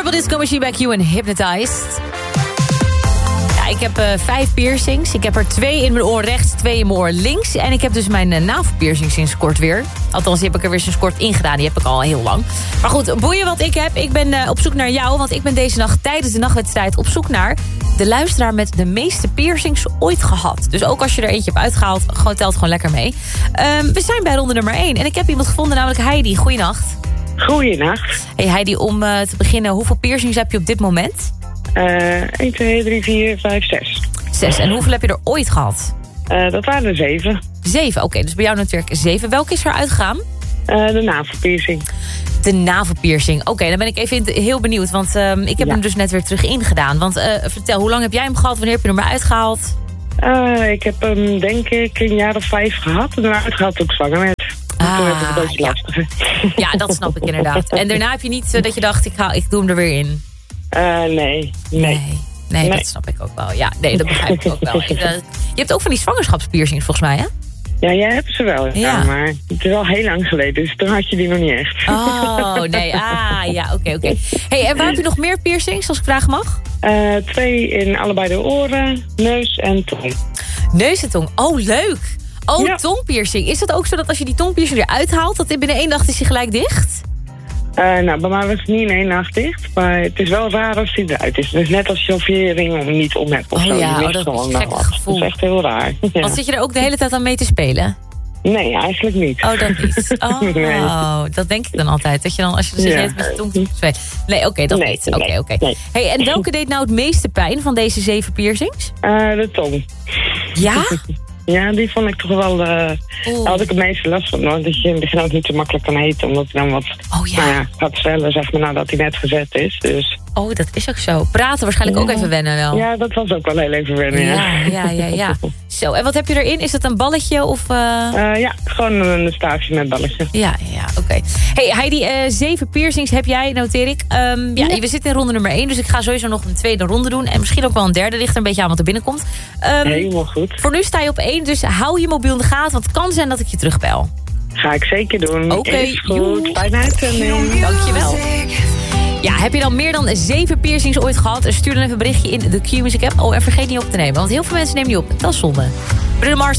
Purple Disco Machine bij Q en Hypnotized. Ja, ik heb 5 piercings. Ik heb er 2 in mijn oor rechts, 2 in mijn oor links. En ik heb dus mijn navelpiercing sinds kort weer. Althans, die heb ik er weer sinds kort ingedaan. Die heb ik al heel lang. Maar goed, boeien wat ik heb. Ik ben op zoek naar jou. Want ik ben deze nacht tijdens de nachtwedstrijd op zoek naar de luisteraar met de meeste piercings ooit gehad. Dus ook als je er eentje hebt uitgehaald, telt gewoon lekker mee. We zijn bij ronde nummer 1. En ik heb iemand gevonden, namelijk Heidi. Goeienacht. Goeienacht. Hey Heidi, om te beginnen, hoeveel piercings heb je op dit moment? 1, 2, 3, 4, 5, 6. 6. En hoeveel heb je er ooit gehad? Dat waren er 7. 7, oké. Dus bij jou natuurlijk 7. Welke is er uitgegaan? De navelpiercing. De navelpiercing. Oké, dan ben ik even heel benieuwd. Want ik heb hem dus net weer terug ingedaan. Want vertel, hoe lang heb jij hem gehad? Wanneer heb je hem maar uitgehaald? Ik heb hem denk ik een jaar of 5 gehad. En daarna uitgehaald toen ik zwanger werd. Toen werd het een beetje lastiger. Ja, dat snap ik inderdaad. En daarna heb je niet dat je dacht, ik doe hem er weer in? Nee, dat snap ik ook wel. Ja, nee, dat begrijp ik ook wel. Je hebt ook van die zwangerschapspiercings volgens mij, hè? Ja, jij hebt ze wel. Ja. Maar het is al heel lang geleden, dus toen had je die nog niet echt. Oh, nee. Ja, oké. Hey, en waar heb je nog meer piercings, als ik vragen mag? 2 in allebei de oren, neus en tong. Neus en tong, oh leuk. Oh, ja. Tongpiercing. Is dat ook zo dat als je die tongpiercing eruit haalt, dat binnen 1 nacht is hij gelijk dicht? Nou, bij mij was het niet in 1 nacht dicht. Maar het is wel raar als hij eruit is. Dus net als je of je ring niet om hebt of zo. Ja, dat is een gek gevoel. Dat is echt heel raar. Ja. Want zit je er ook de hele tijd aan mee te spelen? Nee, eigenlijk niet. Oh, dat niet. Oh, nee. Dat denk ik dan altijd. Dat je dan, als je er zit met je tong speelt. Nee, oké, dat niet. Oké. Nee. Hey, en welke deed nou het meeste pijn van deze 7 piercings? De tong. Ja? Ja, die vond ik toch wel... Daar had ik het meeste last van. Want dat je in het begin ook niet zo makkelijk kan eten. Omdat hij dan wat gaat zwellen, zeg maar, nadat hij net gezet is. Dus. Oh, dat is ook zo. Praten waarschijnlijk ook even wennen wel. Ja, dat was ook wel heel even wennen, ja. Zo, en wat heb je erin? Is het een balletje of... Ja, gewoon een staafje met balletje. Ja, oké. Hey Heidi, 7 piercings heb jij, noteer ik. We zitten in ronde nummer 1, dus ik ga sowieso nog een tweede ronde doen. En misschien ook wel een derde, ligt er een beetje aan wat er binnenkomt. Helemaal goed. Voor nu sta je op 1, dus hou je mobiel in de gaten, want het kan zijn dat ik je terugbel. Ga ik zeker doen. Oké, goed. Fijne uitzending. Dankjewel. Ja, heb je dan meer dan 7 piercings ooit gehad? Stuur dan even een berichtje in de Q-Music app. Oh, en vergeet niet op te nemen, want heel veel mensen nemen die op. Dat is zonde. Bruno Mars.